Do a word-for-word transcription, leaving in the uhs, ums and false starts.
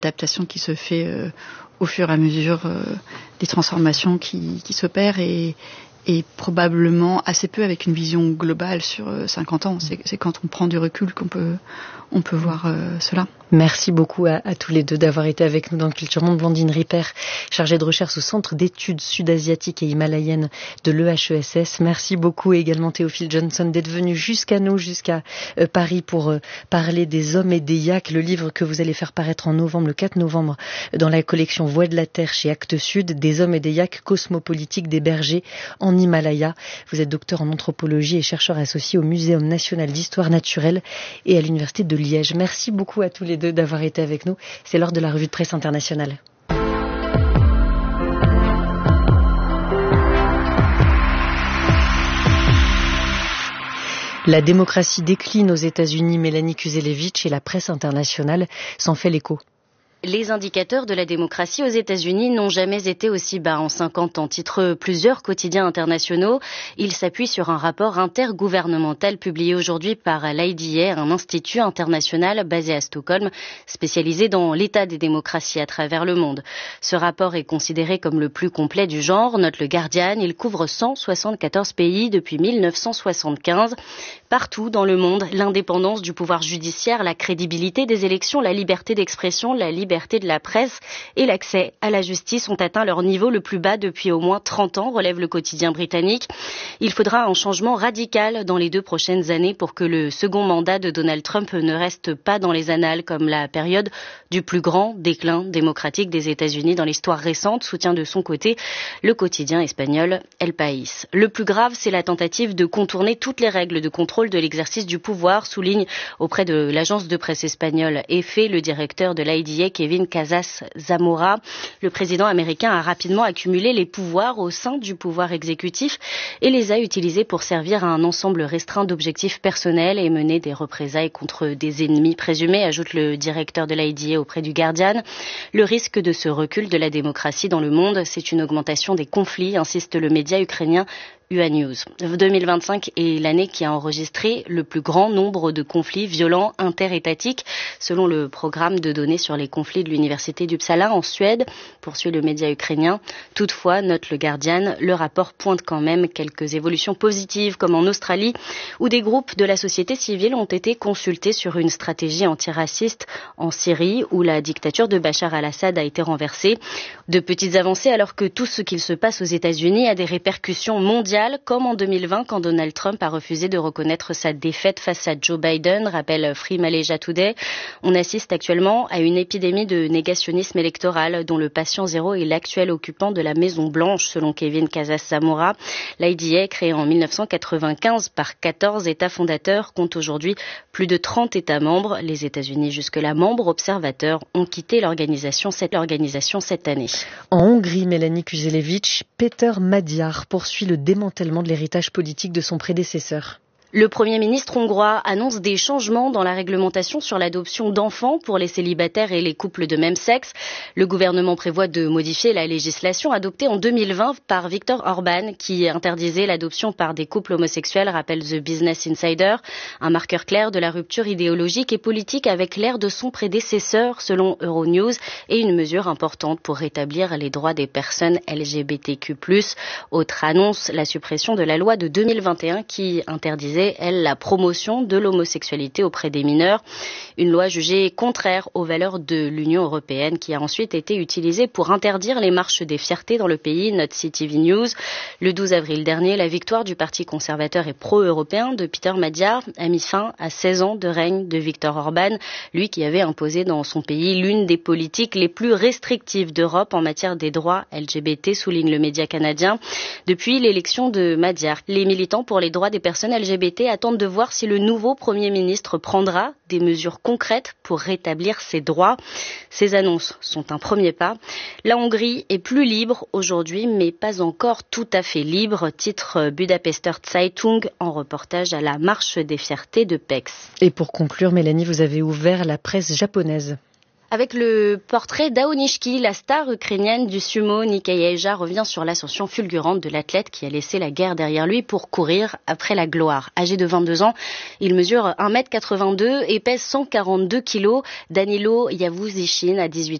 L'adaptation qui se fait euh, au fur et à mesure euh, des transformations qui, qui s'opèrent et, et probablement assez peu avec une vision globale sur euh, cinquante ans. C'est, c'est quand on prend du recul qu'on peut, on peut voir euh, cela. Merci beaucoup à, à tous les deux d'avoir été avec nous dans Culture Monde. Blandine Ripper, chargée de recherche au Centre d'études sud-asiatiques et himalayennes de l'E H E S S. Merci beaucoup et également Théophile Johnson d'être venu jusqu'à nous, jusqu'à euh, Paris pour euh, parler des hommes et des yaks, le livre que vous allez faire paraître en novembre, le quatre novembre, dans la collection Voix de la Terre chez Actes Sud, des hommes et des yaks cosmopolitiques des bergers en Himalaya. Vous êtes docteur en anthropologie et chercheur associé au Muséum national d'histoire naturelle et à l'Université de Liège. Merci beaucoup à tous les deux d'avoir été avec nous. C'est l'heure de la revue de presse internationale. La démocratie décline aux États-Unis. Mélanie Kuzelevitch et la presse internationale s'en fait l'écho. Les indicateurs de la démocratie aux États-Unis n'ont jamais été aussi bas en cinquante ans. Titrent plusieurs quotidiens internationaux. Ils s'appuient sur un rapport intergouvernemental publié aujourd'hui par l'I D A, un institut international basé à Stockholm, spécialisé dans l'état des démocraties à travers le monde. Ce rapport est considéré comme le plus complet du genre, note le Guardian. Il couvre cent soixante-quatorze pays depuis mille neuf cent soixante-quinze. Partout dans le monde, l'indépendance du pouvoir judiciaire, la crédibilité des élections, la liberté d'expression, la liberté de la presse et l'accès à la justice ont atteint leur niveau le plus bas depuis au moins trente ans, relève le quotidien britannique. Il faudra un changement radical dans les deux prochaines années pour que le second mandat de Donald Trump ne reste pas dans les annales comme la période du plus grand déclin démocratique des États-Unis dans l'histoire récente, soutient de son côté le quotidien espagnol El País. Le plus grave, c'est la tentative de contourner toutes les règles de contrôle de l'exercice du pouvoir, souligne auprès de l'agence de presse espagnole E F E le directeur de l'I D A, Kevin Casas Zamora. Le président américain a rapidement accumulé les pouvoirs au sein du pouvoir exécutif et les a utilisés pour servir à un ensemble restreint d'objectifs personnels et mener des représailles contre des ennemis présumés, ajoute le directeur de l'I D A auprès du Guardian. Le risque de ce recul de la démocratie dans le monde, c'est une augmentation des conflits, insiste le média ukrainien U A News. deux mille vingt-cinq est l'année qui a enregistré le plus grand nombre de conflits violents interétatiques, selon le programme de données sur les conflits de l'université d'Uppsala en Suède, poursuit le média ukrainien. Toutefois, note le Guardian, le rapport pointe quand même quelques évolutions positives, comme en Australie, où des groupes de la société civile ont été consultés sur une stratégie antiraciste, en Syrie, où la dictature de Bachar al-Assad a été renversée. De petites avancées alors que tout ce qu'il se passe aux États-Unis a des répercussions mondiales, comme en deux mille vingt quand Donald Trump a refusé de reconnaître sa défaite face à Joe Biden, rappelle Free Malaysia Today. On assiste actuellement à une épidémie de négationnisme électoral dont le patient zéro est l'actuel occupant de la Maison Blanche, selon Kevin Casas Zamora. L'I D A, créé en mille neuf cent quatre-vingt-quinze par quatorze États fondateurs, compte aujourd'hui plus de trente États membres. Les États-Unis, jusque-là membres observateurs, ont quitté l'organisation cette, l'organisation cette année. En Hongrie, Mélanie Kuzelevitch, Peter Magyar poursuit le démantèlement de l'héritage politique de son prédécesseur. Le Premier ministre hongrois annonce des changements dans la réglementation sur l'adoption d'enfants pour les célibataires et les couples de même sexe. Le gouvernement prévoit de modifier la législation adoptée en deux mille vingt par Viktor Orban, qui interdisait l'adoption par des couples homosexuels, rappelle The Business Insider. Un marqueur clair de la rupture idéologique et politique avec l'ère de son prédécesseur, selon Euronews, et une mesure importante pour rétablir les droits des personnes L G B T Q plus. Autre annonce, la suppression de la loi de deux mille vingt et un qui interdisait elle, la promotion de l'homosexualité auprès des mineurs. Une loi jugée contraire aux valeurs de l'Union européenne qui a ensuite été utilisée pour interdire les marches des fiertés dans le pays, note C T V News. Le douze avril dernier, la victoire du parti conservateur et pro-européen de Peter Magyar a mis fin à seize ans de règne de Viktor Orban, lui qui avait imposé dans son pays l'une des politiques les plus restrictives d'Europe en matière des droits L G B T, souligne le média canadien. Depuis l'élection de Magyar, les militants pour les droits des personnes L G B T attendent de voir si le nouveau Premier ministre prendra des mesures concrètes pour rétablir ses droits. Ces annonces sont un premier pas. La Hongrie est plus libre aujourd'hui, mais pas encore tout à fait libre, titre Budapester Zeitung en reportage à la Marche des Fiertés de Pécs. Et pour conclure, Mélanie, vous avez ouvert la presse japonaise. Avec le portrait d'Aonishki, la star ukrainienne du sumo, Nikayaja revient sur l'ascension fulgurante de l'athlète qui a laissé la guerre derrière lui pour courir après la gloire. Âgé de vingt-deux ans, il mesure un mètre quatre-vingt-deux et pèse cent quarante-deux kilos. Danilo Yavuzishin a dix-huit